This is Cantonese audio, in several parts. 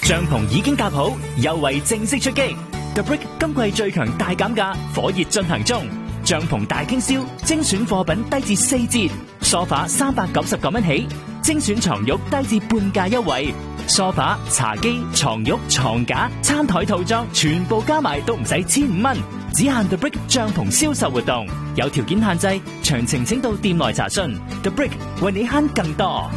帳篷已經搭好，優惠正式出擊。The Brick 今季最強大減價，火熱進行中。帳篷大傾銷，精選貨品低至4折，梳化399蚊起，精選床褥低至半價優惠。梳化、茶几、床褥、床架、餐台套裝全部加埋都唔使1500蚊，只限 The Brick 帳篷銷售活動，有條件限制，詳情請到店內查詢。The Brick 為你慳更多。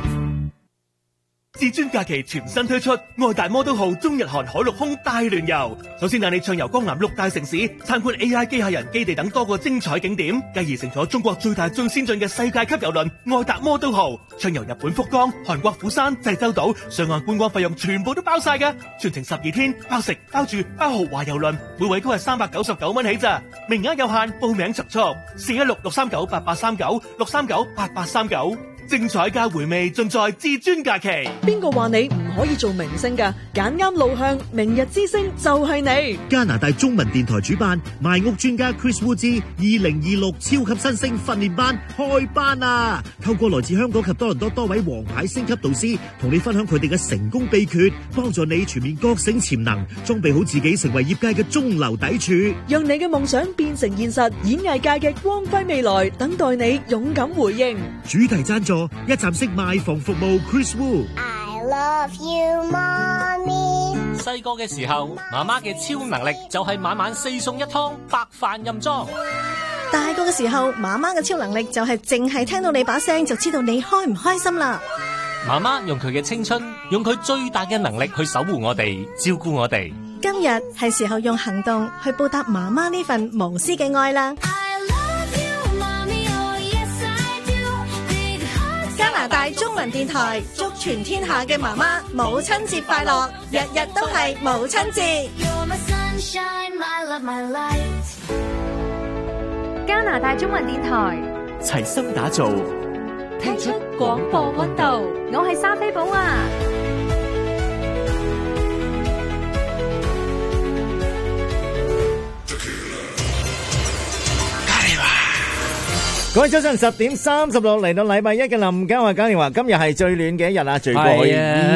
至尊假期全新推出愛達摩都號中日韓海陸空大聯遊，首先帶你暢遊江南6大城市，參觀 AI 機械人基地等多個精彩景點，繼而乘坐中國最大最先進嘅世界級郵輪愛達摩都號，暢遊日本福岡、韓國釜山、濟州島，上岸觀光費用全部都包晒㗎，全程12天，包食包住包豪華郵輪，每位都係399蚊起咋，名額有限，報名速速416-639-8839，639-8839。精彩加回味盡在至尊假期。 邊個話你唔可以做明星㗎？揀啱路向，明日之星就係你。 加拿大中文電台主辦賣屋專家 Chris Wu 之2026超級新星訓練班開班啊！透過來自香港及多倫多多位王牌星級導師，同你分享佢哋嘅成功秘訣，幫助你全面覺醒潛能，裝備好自己成為業界嘅中流砥柱， 讓你嘅夢想變成現實。演藝界嘅光輝未來等待你勇敢回應。 主題贊助一站式賣房服務 Chris Wu。 I love you, mommy。 細個嘅時候，媽媽嘅超能力就係晚晚4餸1湯白飯任裝。 大個嘅時候，媽媽嘅超能力就係淨係聽到你把聲就知道你開唔開心啦。 媽媽用佢嘅青春，用佢最大嘅能力去守護我哋，照顧我哋。 今日係時候用行動去報答媽媽呢份無私嘅愛啦。加拿大中文電台祝全天下嘅媽媽母親節快樂，日日都係母親節。 加拿大中文電台齊心打造， 聽出廣播溫度。我係莎菲寶啊！ 各位早晨，10點36嚟到禮拜一嘅林家華嘉年華，今日係最暖嘅一日啊，最過去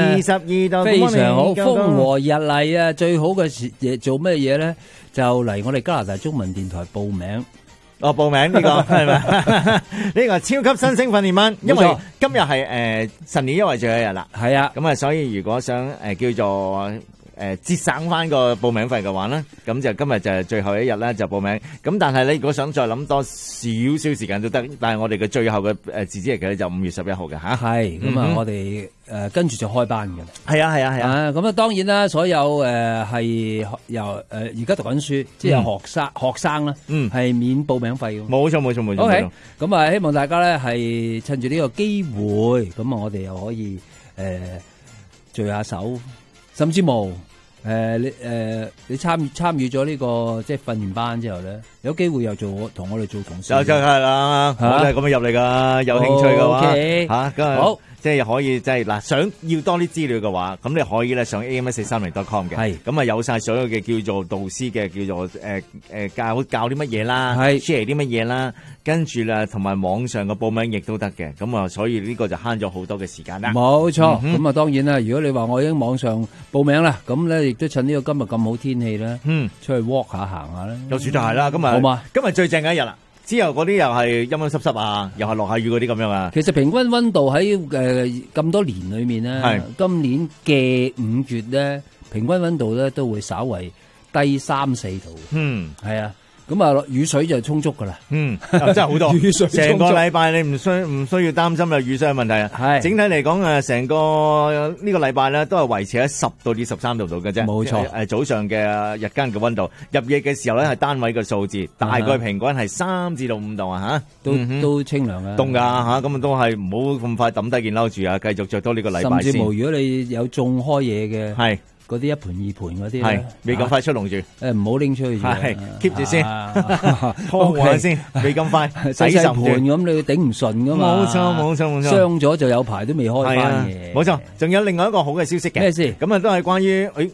22度， 非常好，風和日麗啊！最好嘅嘢做咩嘢咧？就嚟我哋加拿大中文電台報名。 報名呢個係咪？呢個超級新星訓練班，因為今日係神年優惠最後一日啦。係啊，咁啊，所以如果想叫做節省翻個報名費嘅話咧，咁就今日就係最後一日咧就報名。咁但係你如果想再諗多少少時間都得，但係我哋嘅最後嘅截止日期咧就5月11號嘅吓。係咁啊，我哋跟住就開班嘅。係啊， 咁啊，當然啦，所有係由而家讀緊書，即係學生啦，係免報名費嘅。冇錯。OK， 咁啊，希望大家咧係趁住呢個機會，咁啊，我哋又可以聚下手。甚至冇你參與咗呢個即係訓練班之後咧，有機會又同我哋做同事。 就係啦，我都係咁樣入嚟噶，有興趣嘅話咁好。即係可以，即係嗱，想要多啲資料嘅話，咁你可以咧上 ams430.com 嘅，係咁啊，有晒所有嘅叫做導師嘅叫做教啲乜嘢啦，係 share 啲乜嘢啦，跟住啦同埋網上嘅報名亦都得嘅，咁啊，所以呢個就慳咗好多嘅時間啦。冇錯， 咁啊，當然啦，如果你話我已經網上報名啦，咁咧亦都趁呢個今日咁好天氣咧，出去 walk 下行下啦， 有暑假係啦，咁啊，好嘛，今日最正嘅一日啦。之後嗰啲又係陰陰濕濕啊，又係落下雨嗰啲咁樣啊。其實平均溫度喺咁多年裏面咧，今年嘅5月咧，平均溫度咧都會稍為低3-4度。係啊。咁啊，雨水就充足噶啦。真係好多雨水，成個禮拜你唔需要擔心有雨水嘅問題啊。係整體嚟講，成個呢個禮拜咧都係維持喺10度至13度度嘅啫。冇錯，早上嘅日間嘅溫度，入夜嘅時候咧係單位嘅數字，大概平均係3至5度啊吓，都清涼啊，凍噶吓，咁啊都係唔好咁快抌低件褸住啊，繼續着多呢個禮拜先。甚至乎如果你有種開嘢嘅，係。嗰啲1盤2盤嗰啲係未咁快出籠住，唔好拎出去住，keep 住先，拖下先，未咁快洗10盤咁，你頂唔順噶嘛？冇錯，傷咗就有排都未開翻嘅。冇錯，仲有另外一個好嘅消息嘅，咩事？咁啊都係關於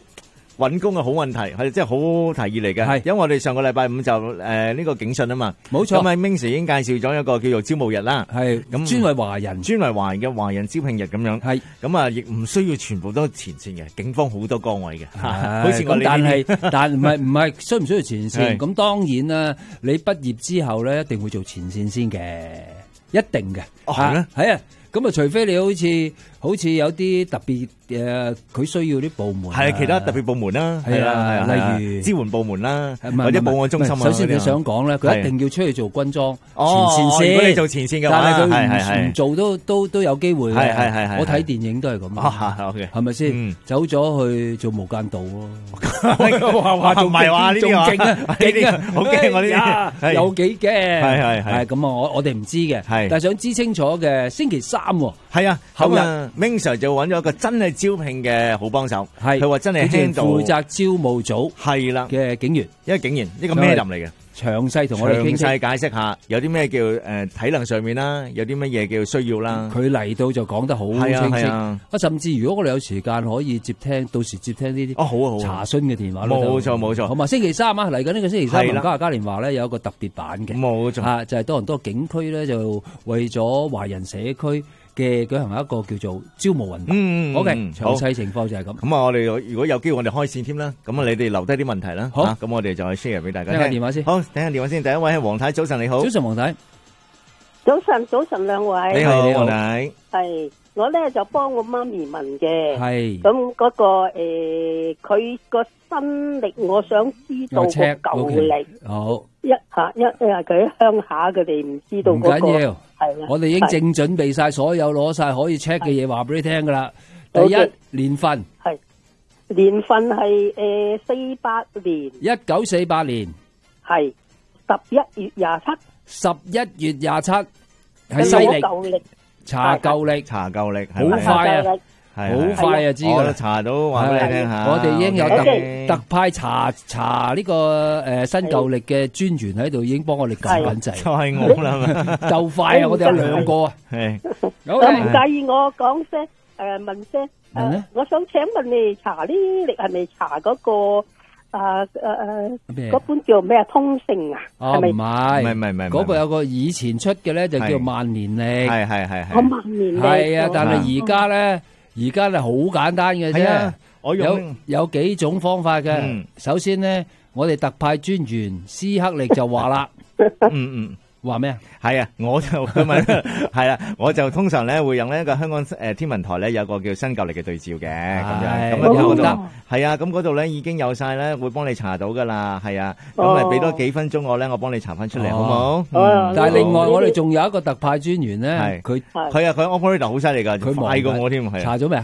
揾工嘅好問題，係真係好提議嚟嘅。係，因為我哋上個禮拜五就呢個警訊啊嘛，冇錯。咁喺 Ming Sir 已經介紹咗一個叫做招募日啦，係咁專為華人嘅華人招聘日咁樣。係咁啊，亦唔需要全部都前線嘅，警方好多崗位嘅。好似我哋但唔係需唔需要前線？咁當然啦，你畢業之後咧，一定會做前線先嘅，一定嘅。哦，係咩？係啊。咁啊，除非你好似有啲特別佢需要啲部門，係其他特別部門啦，係啊，例如支援部門啦，或者保安中心啊。首先你想講咧，佢一定要出去做軍裝前線先。如果你做前線嘅話，但係佢唔做都有機會。係。我睇電影都係咁啊，係咪先？走咗去做無間道咯，話唔係話呢啲仲勁啊，勁啊，好驚我呢啲，有幾驚？係咁啊，我哋唔知嘅，但係想知清楚嘅，星期三係啊，後日 Ming Sir 就揾咗一個真係招聘嘅好幫手，係佢話真係負責招募組係啦嘅警員，一個警員呢個咩任嚟嘅？詳細同我哋詳細解釋下，有啲咩叫體能上面啦，有啲乜嘢叫需要啦。佢嚟到就講得好清晰，甚至如果我哋有時間可以接聽，到時接聽呢啲好查詢嘅電話。冇錯，好嘛？星期三啊，嚟緊呢個星期三，嘉年華咧有一個特別版嘅，冇錯啊，就係多倫多警區咧就為咗華人社區嘅舉行一個叫做招募運動。OK，詳細情況就係咁。咁啊，我哋如果有機會，我哋開線添啦。咁啊，你哋留低啲問題啦。好，咁我哋就去 share 俾大家。聽下電話先。好，聽下電話先。第一位係黃太，早晨你好。早晨黃太。 早晨兩位。你好，黃太。係，我咧就幫我媽咪問嘅。係。咁嗰個佢個新曆，我想知道個舊曆。好。因為佢鄉下，佢哋唔知道嗰個。唔緊要。係。我哋已經正準備晒所有攞晒可以 check 嘅嘢，話俾你聽噶啦。第一年份係年份係48年，1948年係11月27係西曆，查舊曆，好快啊，好快啊，知噶啦，查到話俾你聽下。我哋已經有特派查呢個新舊曆嘅專員喺度，已經幫我哋撳緊掣，就係我啦，夠快啊！我哋有兩個啊，係，唔介意我講聲。問聲，我想請問你查呢曆係咪查嗰個嗰本叫咩啊？通勝啊？哦，唔係，嗰個有個以前出嘅咧，就叫萬年曆，係。我萬年曆係啊，但係而家咧好簡單嘅啫，我有幾種方法嘅。首先咧，我哋特派專員斯克力就話啦，話咩啊？係啊，我就佢問係啦，我就通常咧會用呢一個香港天文台咧有個叫新舊曆嘅對照嘅咁樣，咁嗰度係啊，咁嗰度咧已經有晒咧，會幫你查到噶啦，係啊，咁咪俾多幾分鐘我咧，我幫你查翻出嚟，好唔好？但係另外我哋仲有一個特派專員咧，佢 operator 好犀利噶，佢快過我添，係查咗未啊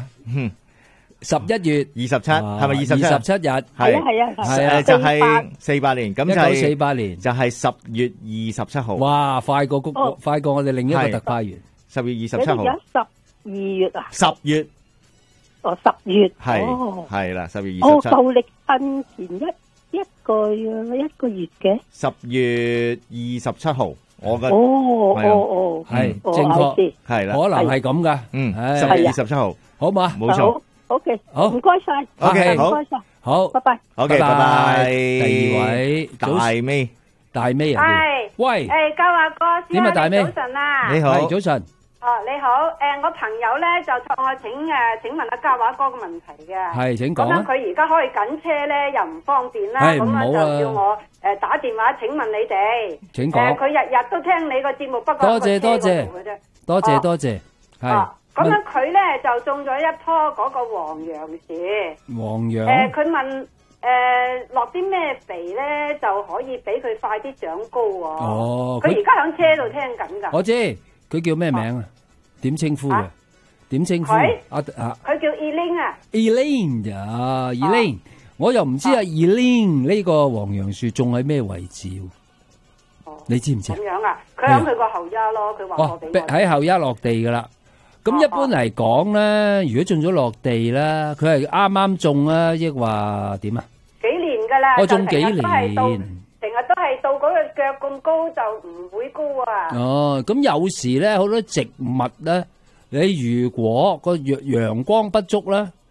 ？11月27係咪27日？係就係48年，咁就係1948年，就係10月27號。哇，快過我哋另一個特派員。10月27號。而家12月啊？10月。哦，10月。係啦，10月27。哦，舊曆趁前一個月嘅。10月27號，我嘅。哦，係正確，係啦，可能係咁噶。10月27號，好嘛？冇錯。OK，好，唔該晒。OK，好，唔該晒。好，拜拜。OK，拜拜。第二位，大尾啊。係。喂。嘉華哥，點啊？大尾。早晨啊。你好。早晨。哦，你好。我朋友咧就託我請問阿嘉華哥個問題嘅。係，請講。咁佢而家可以緊車咧，又唔方便啦。咁啊，就叫我打電話請問你哋。請講。佢日日都聽你個節目，不過多謝。多謝。係。咁樣佢咧就種咗一棵嗰個黃楊樹。黃楊。佢問落啲咩肥咧就可以俾佢快啲長高喎。哦。佢而家喺車度聽緊㗎。我知，佢叫咩名啊？點稱呼嘅？點稱呼？佢叫 Elaine 啊。Elaine。我又唔知啊 Elaine 呢個黃楊樹種喺咩位置？哦。你知唔知？咁樣啊？佢喺佢個後丫咯，佢話我俾我。喺後丫落地㗎啦。咁一般嚟講咧，如果種咗落地咧，佢係啱啱種啊，抑或點啊？幾年噶啦，我種幾年，成日都係到嗰個腳咁高就唔會高啊。哦，咁有時咧，好多植物咧，你如果個陽光不足咧，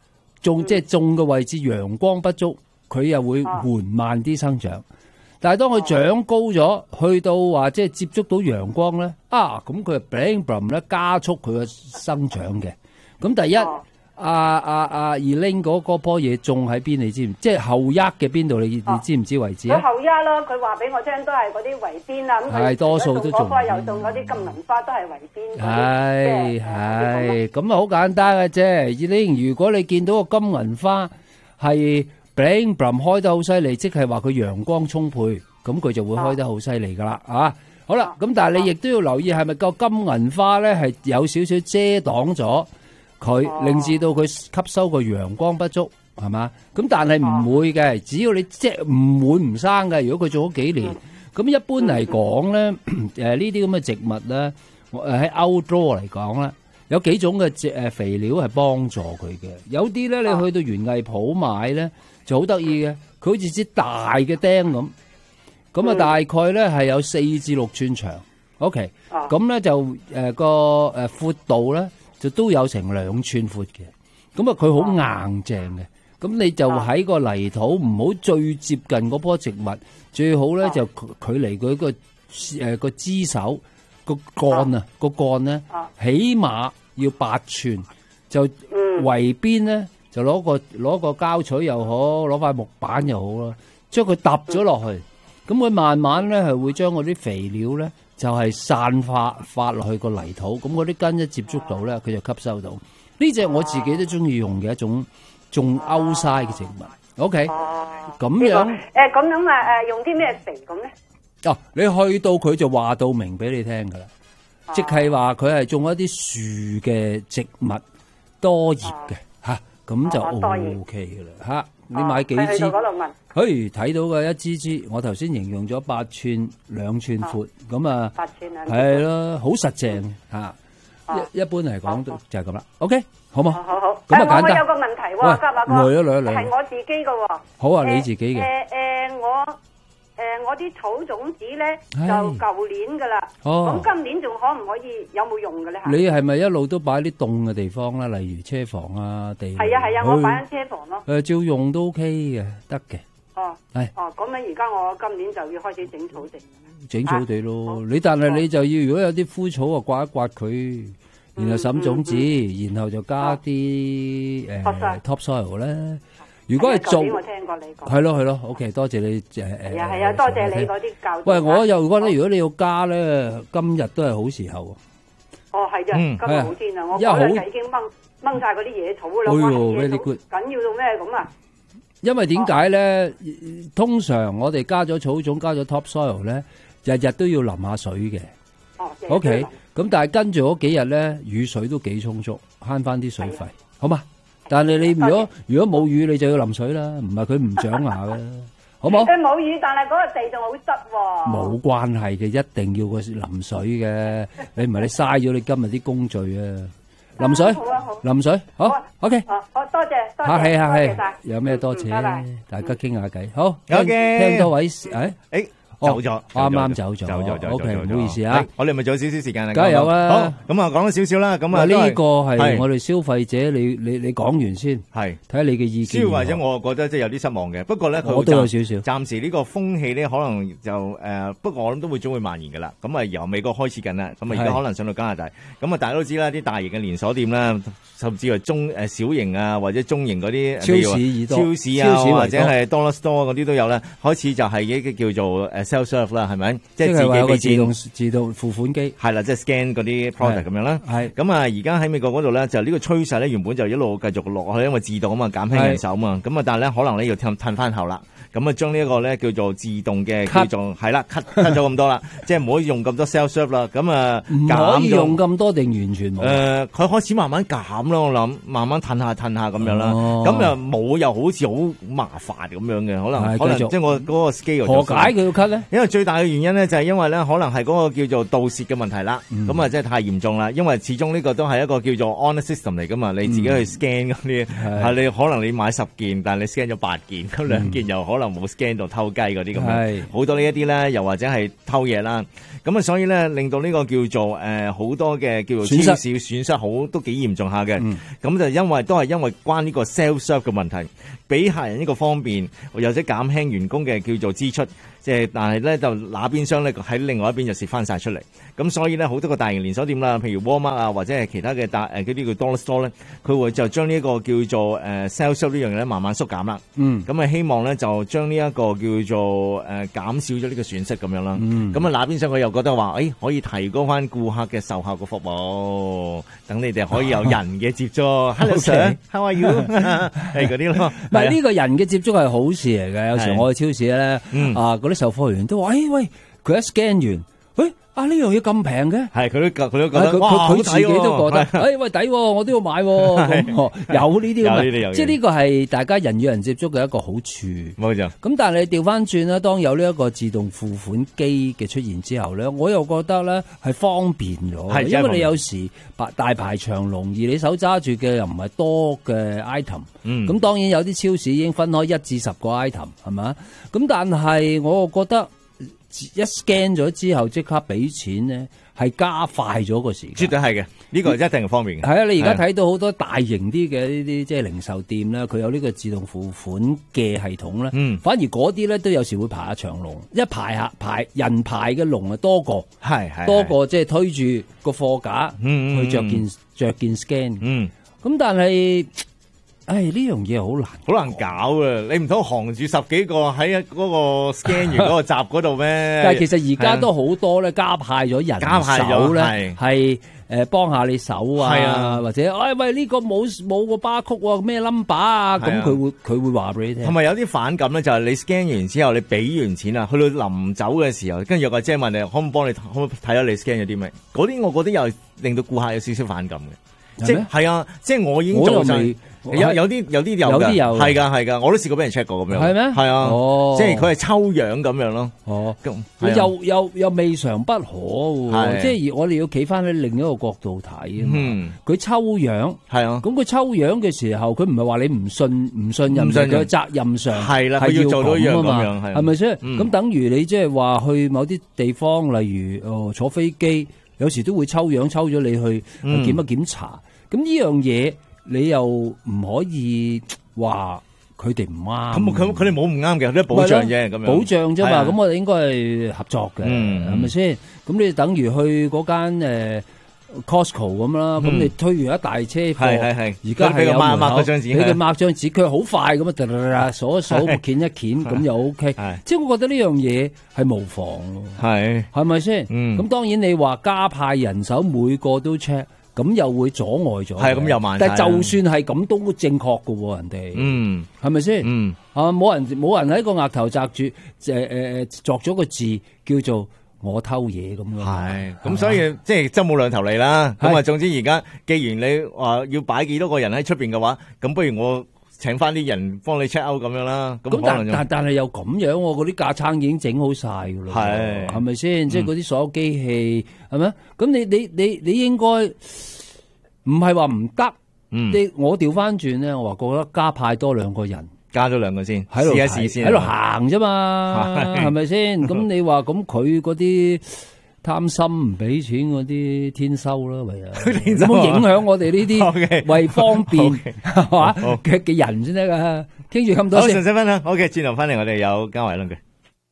即係種嘅位置陽光不足，佢又會緩慢啲生長。但係當佢長高咗，去到話即係接觸到陽光咧，咁佢 bling 咧加速佢嘅生長嘅。咁第一，Elaine 嗰棵嘢種喺邊？你知唔知？即係後丫嘅邊度？你知唔知位置啊？ 後丫咯，佢話俾我聽都係嗰啲圍邊啊。 係多數都種。 又種嗰啲金銀花都係圍邊。 係咁啊，好簡單嘅啫。Elaine，如果你見到個金銀花係 bling 開得好犀利，即係話佢陽光充沛，咁佢就會開得好犀利噶啦。好啦，咁但係你亦都要留意，係咪個金銀花咧係有少少遮擋咗佢，令至到佢吸收個陽光不足，係嘛？咁但係唔會嘅，只要你即係唔會唔生嘅。如果佢做咗幾年，咁一般嚟講咧，呢啲咁嘅植物咧，喺 outdoor 嚟講咧，有幾種嘅肥料係幫助佢嘅。有啲咧，你去到園藝鋪買咧就好得意嘅，佢好似支大嘅釘咁啊，大概咧係有4至6寸長。OK，咁咧就個闊度咧。就都有成2寸闊嘅，咁啊佢好硬淨嘅，咁你就喺個泥土唔好最接近嗰棵植物，最好咧就距離佢個枝手個幹咧，起碼要8寸，就圍邊咧就攞個膠錘又好，攞塊木板又好啦，將佢揼咗落去，咁佢慢慢咧係會將嗰啲肥料咧。就係散發落去個泥土，咁嗰啲根一接觸到咧，佢就吸收到。呢隻我自己都中意用嘅一種種outside嘅植物。OK，咁樣咁樣用啲咩肥咁咧？ 你去到佢就話到明俾你聽噶啦，即係話佢係種一啲樹嘅植物，多葉嘅嚇，咁就 OK 噶啦嚇。你買幾支？睇到嘅一支，我頭先形容咗8寸2寸闊，咁啊，8寸2寸係咯，好實淨嚇。一般嚟講都就係咁啦。OK，好嘛？好。咁啊簡單。我有個問題喎，嘉華哥， 來， 係我自己嘅喎。 好啊，你自己嘅。 我啲草種子咧就舊年噶啦，咁今年仲可唔可以有冇用嘅咧？ 你係咪一路都擺啲凍嘅地方啦？例如車房啊，地係啊，我擺喺車房咯。 照用都 OK 嘅，得嘅。 咁樣而家我今年就要開始整草地。 整草地咯，但係你就要如果有啲枯草啊，刮一刮佢，然後滲種子，然後就加啲topsoil 咧。如果係做， 我聽過你講， 係咯，OK， 多謝你係啊，多謝你嗰啲教導。 喂，我又覺得如果你要加咧，今日都係好時候。 係啫，今日好天啊！我嗰日已經掹晒嗰啲野草啦，野草緊要到咩咁啊？ 因為點解咧？通常我哋加咗草種，加咗 topsoil 咧，日日都要淋下水嘅。OK，咁但係跟住嗰幾日咧，雨水都幾充足，慳翻啲水費，好嘛？但係你如果冇雨，你就要淋水啦，唔係佢唔長牙嘅，好冇？ 佢冇雨，但係嗰個地仲好濕喎。 冇關係嘅，一定要個淋水嘅。你唔係你嘥咗你今日啲工序啊！淋水，淋水，好 ，OK。 好，多謝， 客氣， 晒。 有咩多謝？大家傾下偈，好。 OK。 聽多位， 走咗， 啱啱走咗。OK，唔好意思啊。 我哋咪仲有少少時間啊。 梗係有啦。 好，咁啊，講咗少少啦。咁啊， 呢個係我哋消費者，你講完先，係睇下你嘅意見。 消費者，我覺得即係有啲失望嘅。不過咧， 我都有少少。 暫時呢個風氣咧，可能就不過我諗都會總會蔓延㗎啦。咁啊，由美國開始緊啦。咁啊，而家可能上到加拿大。咁啊，大家都知啦，啲大型嘅連鎖店啦，甚至係小型啊或者中型嗰啲超市啊，或者係 Dollar Store 嗰啲都有啦。開始就係一個叫做self-serve 啦，係咪？即係自己俾自動付款機， 係啦，即係 scan 嗰啲 product 咁樣啦。係咁啊，而家喺美國嗰度咧，就呢個趨勢咧，原本就一路繼續落去，因為自動啊嘛，減輕人手啊嘛。咁啊，但係咧，可能咧要褪翻後啦。咁啊，將呢一個咧叫做自動嘅叫做係啦 cut 咗咁多啦，即係唔可以用咁多 self-serve 啦。咁啊， 唔可以用咁多定完全冇？ 佢開始慢慢減咯，我諗慢慢褪下咁樣啦。咁又冇又好似好麻煩咁樣嘅，可能即係我嗰個 scale 何解佢要 cut 咧？ 因為最大嘅原因咧就係因為咧可能係嗰個叫做盜竊嘅問題啦，咁啊真係太嚴重啦。因為始終呢個都係一個叫做 honor system 嚟噶嘛，你自己去 scan 嗰啲係你可能你買10件，但係你 scan 咗8件，咁2件又可能冇 scan 到偷雞嗰啲咁樣，好多呢一啲咧，又或者係偷嘢啦。咁啊，所以咧令到呢個叫做好多嘅叫做超市損失好都幾嚴重下嘅。咁就因為關呢個 self serve 嘅問題，俾客人呢個方便，或者減輕員工嘅叫做支出。即係，但係咧就那邊廂咧喺另外一邊就蝕翻晒出嚟，咁所以咧好多個大型連鎖店啦，譬如 Walmart 啊，或者係其他嘅嗰啲叫 Dollar Store 咧，佢會就將呢一個叫做sales 呢樣嘢咧慢慢縮減啦。咁啊希望咧就將呢一個叫做減少咗呢個損失咁樣啦。咁啊那邊廂佢又覺得話，可以提高翻顧客嘅售後嘅服務，等你哋可以有人嘅接觸。Hello sir，how are you？ 係嗰啲咯。 唔係呢個人嘅接觸係好事嚟嘅。有時我去超市咧，嗰啲售貨員都話，喂，佢一 scan 完，呢樣嘢咁平嘅， 係佢都覺得，佢自己都覺得，喂抵，我都要買，咁有呢啲咁，即係呢個係大家人與人接觸嘅一個好處。 冇錯。 咁但係你調翻轉啦，當有呢一個自動付款機嘅出現之後咧，我又覺得咧係方便咗，因為你有時大排長龍，而你手揸住嘅又唔係多嘅 item，咁當然有啲超市已經分開1至10個 item 係嘛，咁但係我又覺得。一 scan 咗之後即刻俾錢咧，係加快咗個時間。 絕對係嘅，呢個一定係方便嘅。 係啊，你而家睇到好多大型啲嘅呢啲即係零售店咧，佢有呢個自動付款嘅系統咧。反而嗰啲咧都有時會排下長龍，一排人排嘅龍啊多過，多過即係推住個貨架去着件 scan。咁但係。呢樣嘢好難搞啊！你唔通行住10幾個喺嗰個 scan 完嗰個閘嗰度咩？ 但係其實而家都好多咧，加派咗人手咧，係幫下你手啊，或者喂呢個冇個barcode咩 number 啊，咁佢會話俾你聽。 同埋有啲反感咧，就係你 scan 完之後，你俾完錢啊，去到臨走嘅時候，跟住有個姐問你可唔可以睇下你 scan 咗啲咩？嗰啲我覺得又令到顧客有少少反感嘅，係啊，即係我已經做晒。有啲有係㗎，我都試過俾人 check 過咁樣。係咩？係啊，即係佢係抽樣咁樣咯。又未嘗不可喎。即係我哋要企翻喺另一個角度睇啊。佢抽樣係啊，咁佢抽樣嘅時候，佢唔係話你唔信任佢嘅責任上係啦，係要做到一樣咁樣，係咪先？咁等於你即係話去某啲地方，例如坐飛機，有時都會抽樣，抽咗你去檢一檢查。咁呢樣嘢。你又唔可以話佢哋唔啱， 咁佢哋冇唔啱嘅，都係保障啫，咁樣保障啫嘛。咁我哋應該係合作嘅，係咪先？咁你等於去嗰間Costco 咁啦，咁你推完一大車貨，而家係有門口，俾佢抹張紙，佢好快咁啊，數一數，鉗一鉗，咁又 OK。即係我覺得呢樣嘢係無妨咯，係咪先？咁當然你話加派人手，每個都 check。咁又會阻礙咗， 係咁又慢。 但係就算係咁都正確㗎喎，人哋，係咪先？冇人喺個額頭擲住，作咗個字叫做我偷嘢咁樣。係，咁所以即係真冇兩頭利啦。咁啊，總之而家既然你話要擺幾多個人喺出邊嘅話，咁不如我請翻啲人幫你 check out 咁樣啦。咁但係又咁樣，嗰啲架撐已經整好晒㗎啦，係咪先？即係嗰啲所有機器係咪？咁你應該唔係話唔得，我調翻轉咧，我話覺得加派多2個人，加咗2個先，試一試先，喺度行啫嘛，係咪先？咁你話咁佢嗰啲貪心唔俾錢嗰啲天收啦，唯有有冇影響我哋呢啲為方便係嘛嘅人先得噶？傾住咁多先，好，詳細分享。好嘅，轉頭翻嚟我哋有嘉華論據。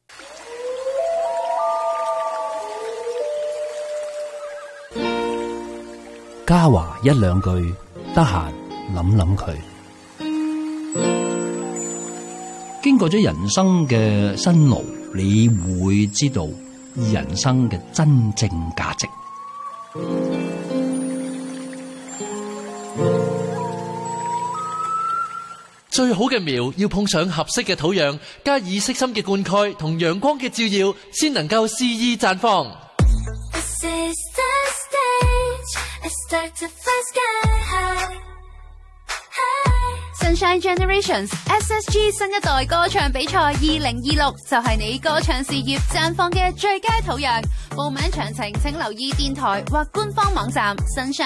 嘉華1、2句，得閒諗諗佢。經過咗人生嘅辛勞，你會知道人生嘅真正價值。 最好嘅苗要碰上合適嘅土壤，加以悉心嘅灌溉同陽光嘅照耀，先能夠肆意綻放。 Sunshine Generations SSG 新一代歌唱比賽2026就係你歌唱事業綻放嘅最佳土壤。報名詳情請留意電台或官方網站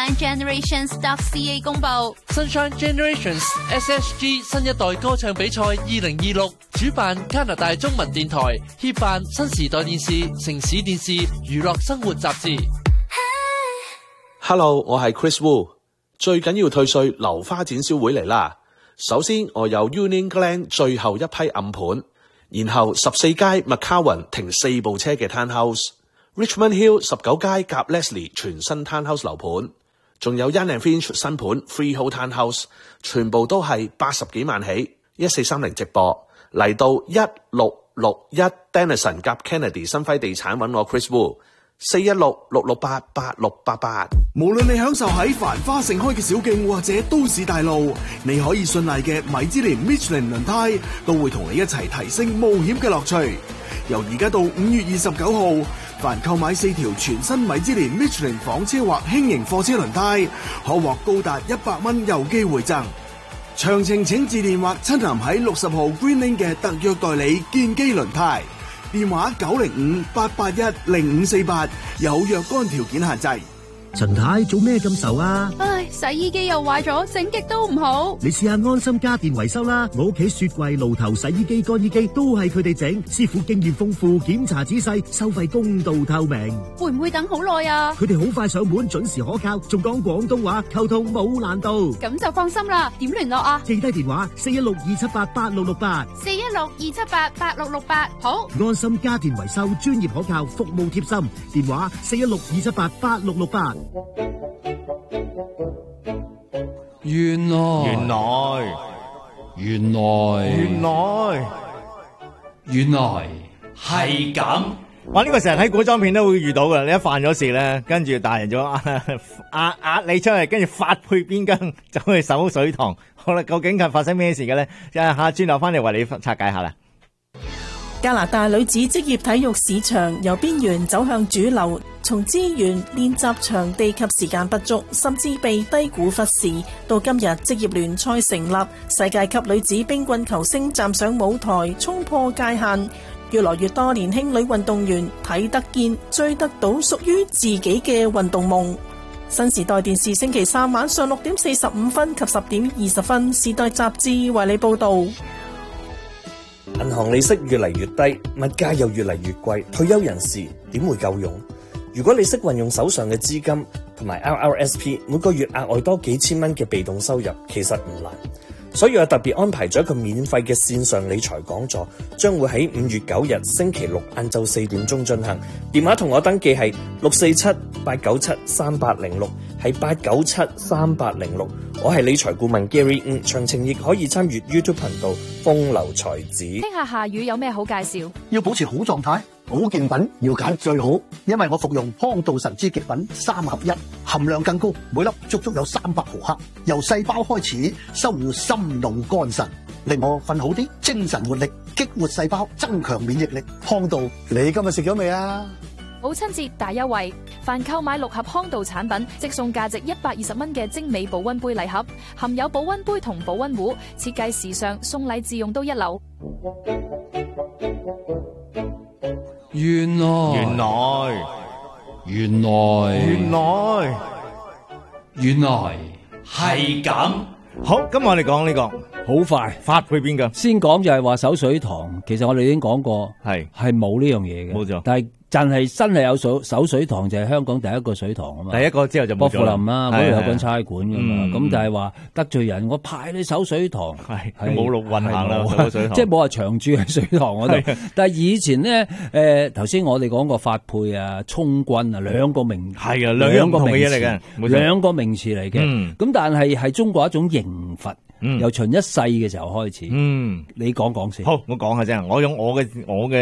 sunshinegenerations.ca 公佈。 Sunshine Generations SSG 新一代歌唱比賽2026主辦加拿大中文電台，協辦新時代電視、城市電視、娛樂生活雜誌。 Hello， 我係 Chris Wu， 最緊要退稅樓花展銷會嚟啦。首先我有 Union Glen 最後一批暗盤，然後14街 McCowan 停4部車嘅 Townhouse，Richmond Hill 19街夾 Leslie 全新 Townhouse 樓盤，仲有 Yan and Finch 新盤 Freehold Townhouse， 全部都係80幾萬起。1430直播嚟到1661 Denison 夾 Kennedy 新輝地產揾我 Chris Wu。416-668-8688。 無論你享受喺繁花盛開嘅小徑或者都市大路，你可以信賴嘅米芝蓮 Michelin 輪胎都會同你一齊提升冒險嘅樂趣。由而家到5月29號，凡購買4條全新米芝蓮 Michelin 房車或輕型貨車輪胎，可獲高達100蚊郵寄回贈。詳情請致電或親臨喺60號 Green Lane 嘅特約代理建基輪胎。電話905-881-0548，有若干條件限制。 陳太做咩咁愁啊？ 唉，洗衣機又壞咗，整極都唔好。 你試下安心家電維修啦，我屋企雪櫃、爐頭、洗衣機、乾衣機都係佢哋整，師傅經驗豐富，檢查仔細，收費公道透明。 會唔會等好耐啊？ 佢哋好快上門，準時可靠，仲講廣東話，溝通冇難度。 咁就放心啦。點聯絡啊？ 記低電話416-278-8668 416-278-8668。好， 安心家電維修，專業可靠，服務貼心。電話416-278-8668。 原來係咁。 哇！呢個成日睇古裝片都會遇到嘅，你一犯咗事咧，跟住大人就壓你出去，跟住發配邊疆走去守水塘。好啦，究竟係發生咩事嘅咧？下轉頭翻嚟為你拆解下啦。 加拿大女子職業體育市場由邊緣走向主流，從資源、練習場地及時間不足，甚至被低估忽視，到今日職業聯賽成立，世界級女子冰棍球星站上舞台，衝破界限，越來越多年輕女運動員睇得見、追得到屬於自己嘅運動夢。新時代電視星期3晚上6點45分及10點20分，時代雜誌為你報道。 銀行利息越嚟越低，物價又越嚟越貴，退休人士點會夠用？如果你識運用手上嘅資金同埋 RRSP， 每個月額外多幾千蚊嘅被動收入，其實唔難。所以我特別安排咗一個免費嘅線上理財講座，將會喺5月9日星期六晏晝4點鐘進行。電話同我登記係647-897-3806，係897-3806。我係理財顧問 Gary， 詳情亦可以參與 YouTube 頻道風流才子。 聽下夏雨有咩好介紹？ 要保持好狀態，保健品要揀最好，因為我服用康道神之極品3合1，含量更高，每粒足足有300毫克，由細胞開始修護心腦肝腎，令我瞓好啲，精神活力，激活細胞，增強免疫力。康道，你今日食咗未啊？ 母親節大優惠，凡購買6盒康道產品，即送價值120蚊嘅精美保溫杯禮盒，含有保溫杯同保溫壺，設計時尚，送禮自用都一流。 原來係咁。 好，今日我哋講呢個好快發配邊個？ 先講就係話守水塘，其實我哋已經講過，係冇呢樣嘢嘅， 冇錯。 但係真係有守水塘就係香港第一個水塘啊嘛， 第一個之後就冇咗啦。 薄扶林啊，嗰度有個差館噶嘛，咁就係話得罪人，我派你守水塘，係冇路運行啦，守水塘， 即係冇話長住喺水塘嗰度。但係以前咧，頭先我哋講過發配啊、充軍啊，兩個名係啊，兩個名詞嚟嘅， 兩個名詞嚟嘅。咁但係中國一種刑罰，由秦一世嘅時候開始。你講講先。 好，我講下啫，我用我嘅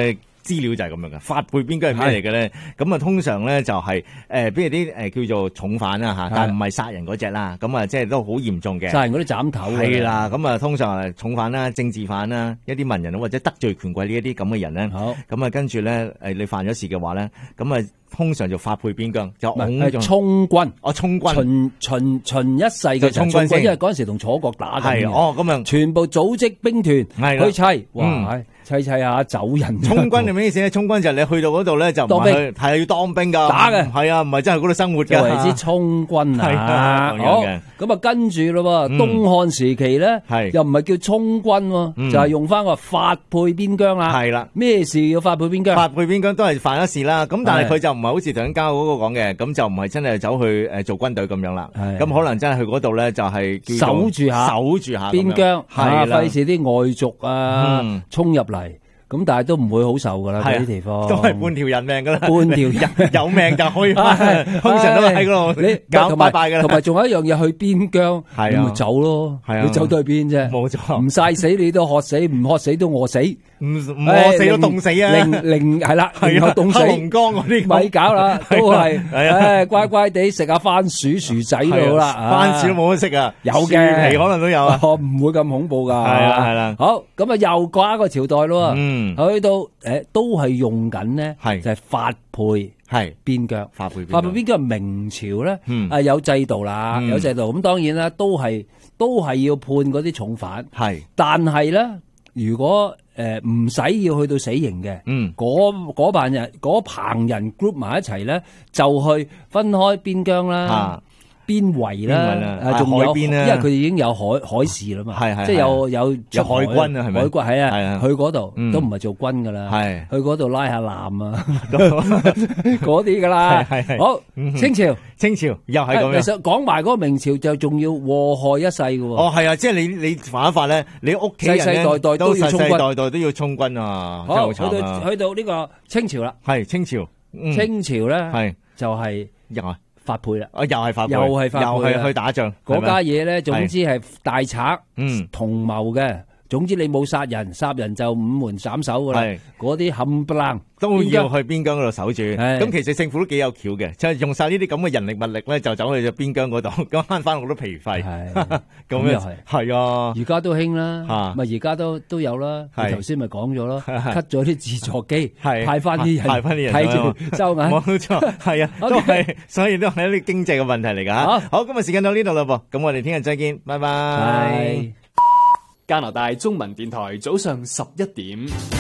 資料就係咁樣嘅。發配邊疆係咩嚟嘅咧？咁啊，通常咧就係比如啲叫做重犯啦嚇，但係唔係殺人嗰隻啦。咁啊，即係都好嚴重嘅。 殺人嗰啲斬頭。 係啦，咁啊，通常係重犯啦、政治犯啦、一啲文人或者得罪權貴呢一啲咁嘅人咧。好。咁啊，跟住咧你犯咗事嘅話咧，咁啊。通常就發配邊疆，就充軍。 充軍。 秦一世嘅充軍，因為嗰陣時同楚國打緊嘅。 咁樣全部組織兵團去砌，哇！砌下走人。 充軍係咩意思咧？充軍就係你去到嗰度咧就唔係係要當兵㗎，打嘅。係啊，唔係真係嗰度生活㗎。 為之充軍啊！好，咁啊跟住咯喎，東漢時期咧又唔係叫充軍喎，就係用翻個發配邊疆啦。係啦，咩事要發配邊疆？ 發配邊疆都係犯咗事啦。咁但係佢就唔係好似頭先交嗰個講嘅，咁就唔係真係走去做軍隊咁樣啦。咁可能真係去嗰度咧就係守住下邊疆，係啦，費事啲外族啊衝入嚟。咁但係都唔會好受噶啦，嗰啲地方都係半條人命噶啦， 半條人有命就可以翻，通常都喺嗰度你搞拜拜噶啦。 同埋仲有一樣嘢，去邊疆，你咪走咯，你走到去邊啫？冇錯，唔曬死你都渴死，唔渴死都餓死， 唔餓死都凍死啊！ 係啦，然後凍死。 黑龍江嗰啲咪搞啦，都係乖乖地食下番薯薯仔都好啦。 番薯都冇得食啊， 有嘅， 樹皮可能都有啊， 唔會咁恐怖噶。 係啦， 好，咁啊又掛一個朝代咯。去到都係用緊咧，就係發配邊疆。發配邊疆明朝咧，有制度啦，有制度。咁當然啦，都係要判嗰啲重犯。係，但係咧，如果唔使要去到死刑嘅，嗰棚人 group 埋一齊咧，就去分開邊疆啦。邊圍啦，仲有，因為佢哋已經有海事啦嘛，即係有海軍啊，係咪？ 海軍係啊，去嗰度都唔係做軍噶啦，去嗰度拉下艦啊，嗰啲噶啦。好，清朝又係咁樣。 其實講埋嗰個明朝就仲要禍害一世噶喎。 係啊，即係你犯一法咧，你屋企人世代都要充軍，世代都要充軍啊。 好，去到呢個清朝啦， 係清朝， 清朝咧就係發配啦， 又係發配， 又係去打仗。 嗰家嘢咧，總之係大賊，同謀嘅。總之你冇殺人，殺人就五門斬首噶啦。嗰啲冚唪唥都要去邊疆嗰度守住。咁其實政府都幾有橋嘅，就係用晒呢啲咁嘅人力物力咧，就走去邊疆嗰度，咁慳翻好多皮費。 咁又係啊， 而家都興啦，咪而家都有啦。頭先咪講咗咯，cut 咗啲自助機，派翻啲人睇住收眼。 冇錯，係啊，都係，所以都係一啲經濟嘅問題嚟噶。好，今日時間到呢度啦噃，咁我哋聽日再見，拜拜。 加拿大中文電台早上11點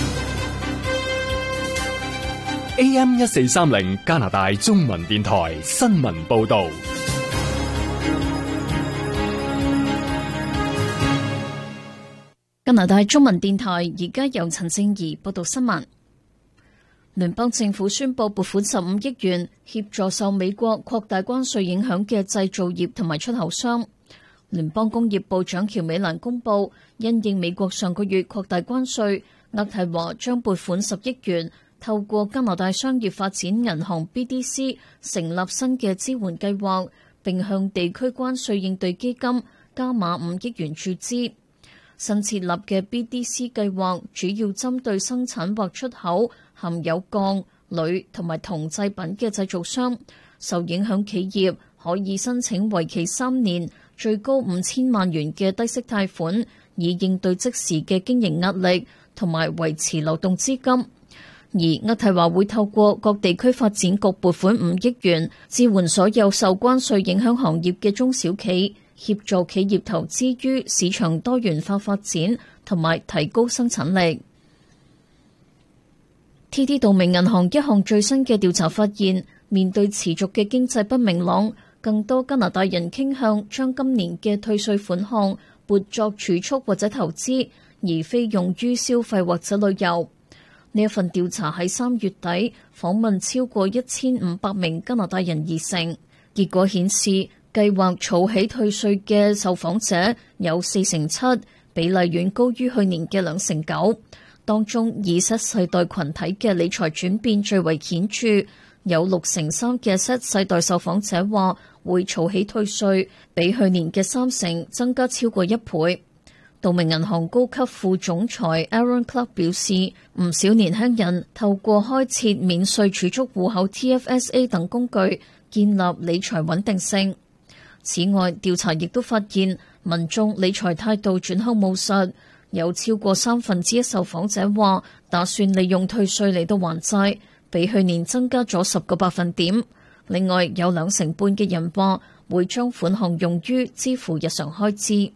AM 1430加拿大中文電台新聞報道。 加拿大中文電台而家由陳正儀報道新聞。聯邦政府宣布撥款15億元協助受美國擴大關稅影響嘅製造業同埋出口商。聯邦工業部長喬美蘭公佈，因應美國上個月擴大關稅，渥太華將撥款10億元，透過加拿大商業發展銀行 BDC 成立新嘅支援計劃，並向地區關稅應對基金加碼5億元注資。新設立嘅 BDC 計劃主要針對生產或出口含有鋼、鋁同埋銅製品嘅製造商，受影響企業可以申請為期3年，最高5000萬元嘅低息貸款，以應對即時嘅經營壓力同埋維持流動資金。而渥太華會透過各地區發展局撥款5億元，支援所有受關稅影響行業嘅中小企，協助企業投資於市場多元化發展同埋提高生產力。TD 道明銀行一項最新嘅調查發現，面對持續嘅經濟不明朗，更多加拿大人傾向將今年嘅退稅款項撥作儲蓄或者投資，而非用於消費或者旅遊。呢一份調查喺3月底訪問超過1500名加拿大人而成，結果顯示計劃儲起退稅嘅受訪者有47%，比例遠高於去年嘅2.9%。當中以 Z 世代群體嘅理財轉變最為顯著，有6.3%嘅 Z 世代受訪者話會儲起退稅，比去年嘅3%增加超過1倍。 道明銀行高級副總裁 Aaron Clark 表示，唔少年輕人透過開設免稅儲蓄戶口 TFSA 等工具建立理財穩定性。此外，調查亦都發現民眾理財態度轉向務實，有超過1/3受訪者話打算利用退稅嚟到還債，比去年增加咗10個百分點。另外，有2成半嘅人話會將款項用於支付日常開支。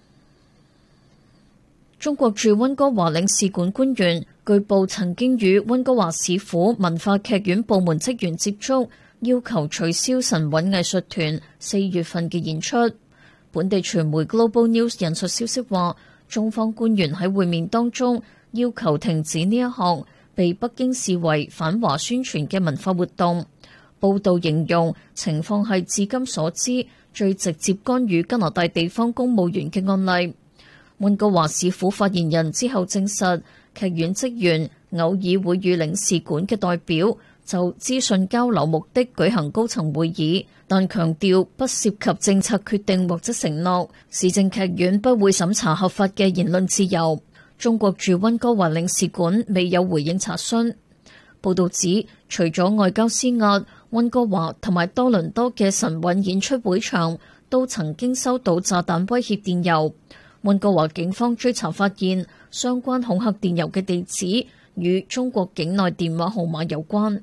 中國駐溫哥華領事館官員據報曾經與溫哥華市府文化劇院部門職員接觸，要求取消神韻藝術團4月份嘅演出。本地傳媒 Global News 引述消息話，中方官員喺會面當中要求停止呢一項被北京視為反華宣傳嘅文化活動。報道形容情況係至今所知最直接干預加拿大地方公務員嘅案例。溫哥華市府發言人之後證實，劇院職員偶爾會與領事館嘅代表就資訊交流目的舉行高層會議，但強調不涉及政策決定或者承諾。市政劇院不會審查合法嘅言論自由。中國駐溫哥華領事館未有回應查詢。報道指，除咗外交施壓，溫哥華同埋多倫多嘅神韻演出會場都曾經收到炸彈威脅電郵。溫哥華警方追查發現，相關恐嚇電郵嘅地址與中國境內電話號碼有關。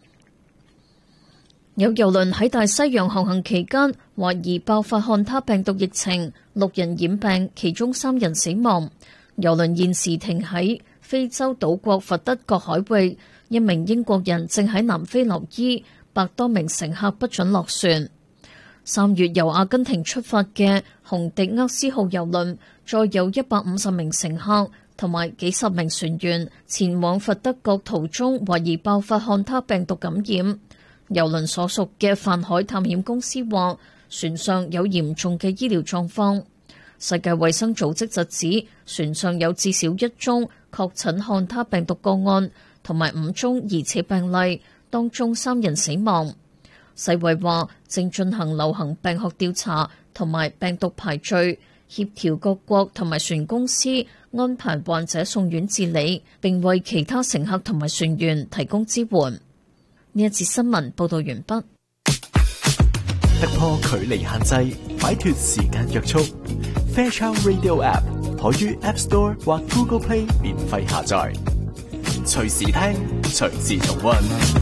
有郵輪喺大西洋航行期間，懷疑爆發漢他病毒疫情，6人染病，其中3人死亡。郵輪現時停喺非洲島國佛得角海域，一名英國人正喺南非留醫，100多名乘客不准落船。3月由阿根廷出發嘅洪迪厄斯號郵輪，載有150名乘客同埋幾十名船員前往佛得角途中，懷疑爆發漢他病毒感染。郵輪所屬嘅泛海探險公司話，船上有嚴重嘅醫療狀況。世界衛生組織就指，船上有至少1宗確診漢他病毒個案，同埋5宗疑似病例，當中3人死亡。世衛話正進行流行病學調查同埋病毒排序，協調各國同埋船公司安排患者送院治理，並為其他乘客同埋船員提供支援。呢一節新聞報道完畢。 突破距離限制，擺脫時間約束。Fairchild Radio App 可於 App Store 或 Google Play 免費下載，隨時聽，隨時重溫。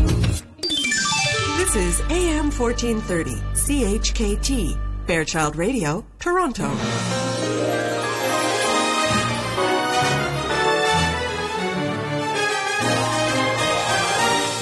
This is AM 1430 CHKT Fairchild Radio, Toronto.